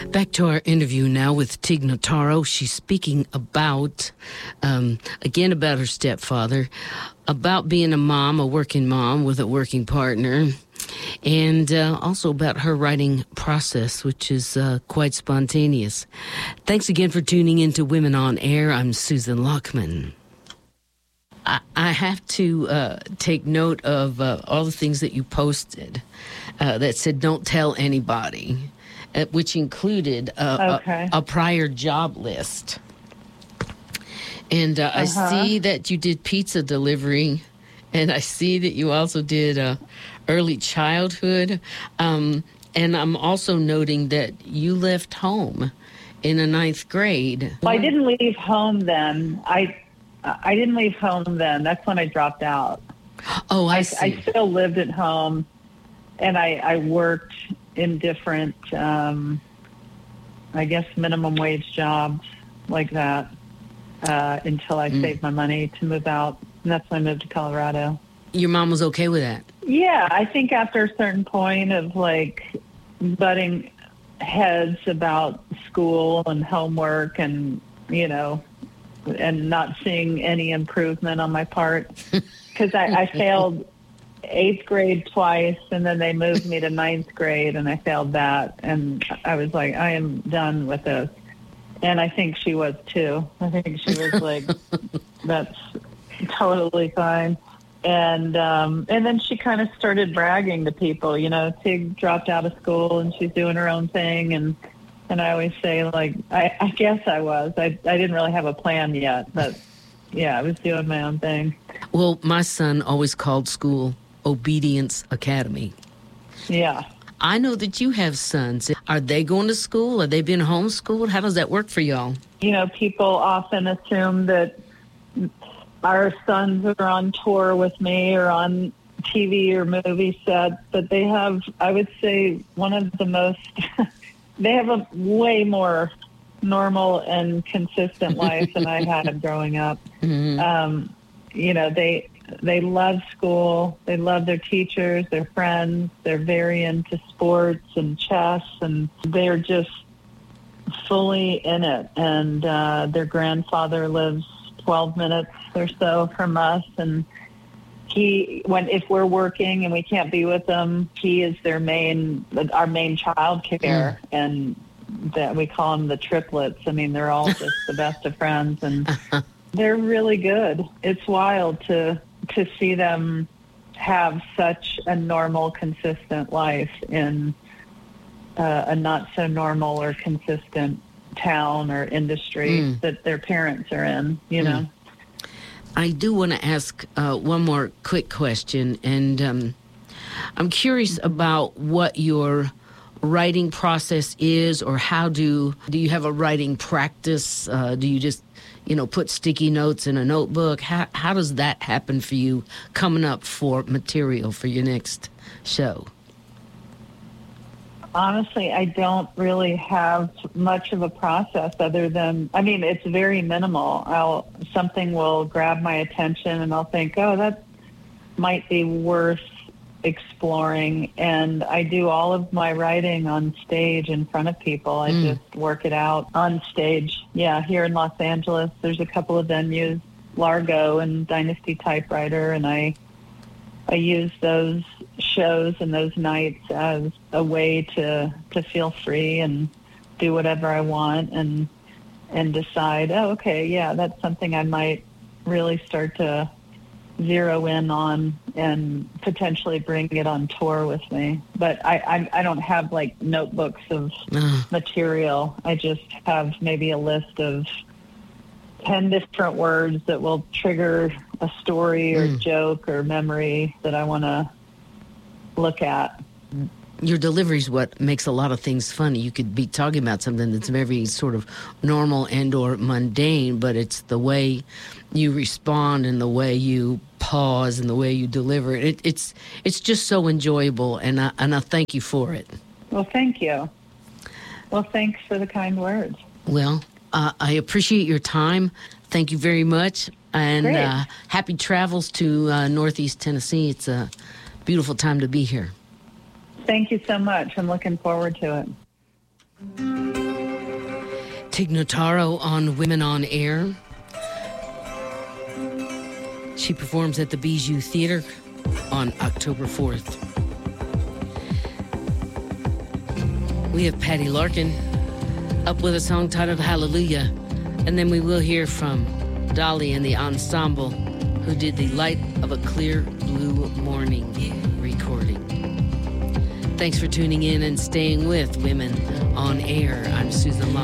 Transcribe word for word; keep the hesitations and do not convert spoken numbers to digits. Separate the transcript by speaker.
Speaker 1: Back to our interview now with Tig Notaro. She's speaking about, um, again, about her stepfather, about being a mom, a working mom with a working partner, and uh, also about her writing process, which is uh, quite spontaneous. Thanks again for tuning in to Women on Air. I'm Susan Lockman. I, I have to uh, take note of uh, all the things that you posted uh, that said, don't tell anybody, uh, which included uh,
Speaker 2: okay.
Speaker 1: a, a prior job list. And uh, uh-huh. I see that you did pizza delivery, and I see that you also did uh, early childhood. Um, and I'm also noting that you left home in the ninth grade.
Speaker 2: Well, I didn't leave home then. I I didn't leave home then. That's when I dropped out.
Speaker 1: Oh, I,
Speaker 2: I
Speaker 1: see.
Speaker 2: I still lived at home, and I, I worked in different, um, I guess, minimum wage jobs like that uh, until I mm. saved my money to move out. And that's when I moved to Colorado.
Speaker 1: Your mom was okay with that?
Speaker 2: Yeah, I think after a certain point of, like, butting heads about school and homework and, you know, and not seeing any improvement on my part, because I, I failed eighth grade twice, and then they moved me to ninth grade, and I failed that. And I was like, I am done with this. And I think she was too. I think she was like, that's totally fine. And um, and then she kind of started bragging to people, you know, Tig dropped out of school and she's doing her own thing. And And I always say, like, I, I guess I was. I, I didn't really have a plan yet, but, yeah, I was doing my own thing.
Speaker 1: Well, my son always called school Obedience Academy.
Speaker 2: Yeah.
Speaker 1: I know that you have sons. Are they going to school? Are they being homeschooled? How does that work for y'all?
Speaker 2: You know, people often assume that our sons are on tour with me or on T V or movie sets, but they have, I would say, one of the most... They have a way more normal and consistent life than I had growing up. Mm-hmm. Um, you know, they they love school. They love their teachers, their friends. They're very into sports and chess, and they're just fully in it. And uh, their grandfather lives twelve minutes or so from us, and He, when if we're working and we can't be with them, he is their main, our main child care, mm. and that we call them the triplets. I mean, they're all just the best of friends, and they're really good. It's wild to to see them have such a normal, consistent life in uh, a not so normal or consistent town or industry mm. that their parents are in. You mm. know.
Speaker 1: I do want to ask uh, one more quick question, and um, I'm curious about what your writing process is, or how do do you have a writing practice? Uh, do you just, you know, put sticky notes in a notebook? How how does that happen for you coming up for material for your next show?
Speaker 2: Honestly, I don't really have much of a process other than, I mean, it's very minimal. I'll, something will grab my attention and I'll think, oh, that might be worth exploring. And I do all of my writing on stage in front of people. I mm. just work it out on stage. Yeah, here in Los Angeles, there's a couple of venues, Largo and Dynasty Typewriter, and I I use those shows and those nights as a way to, to feel free and do whatever I want and and decide, oh, okay, yeah, that's something I might really start to zero in on and potentially bring it on tour with me. But I, I, I don't have, like, notebooks of material. I just have maybe a list of ten different words that will trigger a story or mm. joke or memory that I want to look at.
Speaker 1: Your delivery is what makes a lot of things funny. You could be talking about something that's very sort of normal and or mundane, but it's the way you respond and the way you pause and the way you deliver it. it it's it's just so enjoyable, and I, and I thank you for it.
Speaker 2: Well, thank you. Well, thanks for the kind words.
Speaker 1: Well, uh, I appreciate your time. Thank you very much. And uh, happy travels to uh, Northeast Tennessee. It's a beautiful time to be here.
Speaker 2: Thank you so much. I'm looking forward to it.
Speaker 1: Tig Notaro on Women on Air. She performs at the Bijou Theater on October fourth. We have Patty Larkin up with a song titled Hallelujah. And then we will hear from Dolly and the ensemble, who did the Light of a Clear Blue Morning recording. Thanks for tuning in and staying with Women on Air. I'm Susan Long.